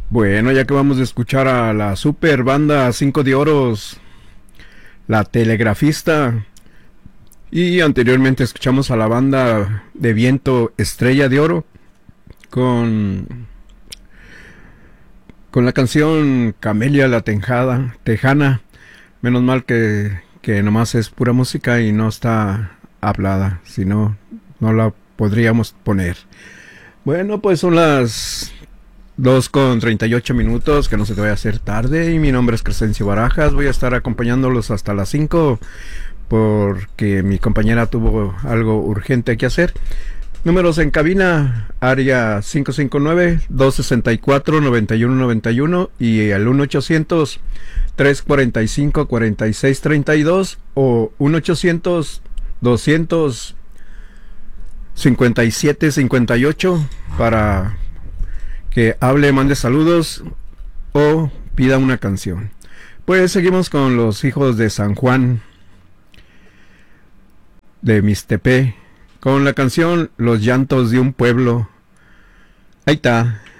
Bueno, ya que vamos a escuchar a la super banda Cinco de Oros, La Telegrafista, y anteriormente escuchamos a la banda de viento Estrella de Oro con la canción Camelia la Tejana. Menos mal que nomás es pura música y no está hablada, si no, no la podríamos poner. Bueno, pues son las 2:38, que no se te vaya a hacer tarde. Y mi nombre es Crescencio Barajas. Voy a estar acompañándolos hasta las 5 porque mi compañera tuvo algo urgente que hacer. Números en cabina, área 559-264-9191 y el 1-800-345-4632 o 1-800-200-5758 para que hable, mande saludos o pida una canción. Pues seguimos con los hijos de San Juan de Mixtepec con la canción Los llantos de un pueblo. Ahí está.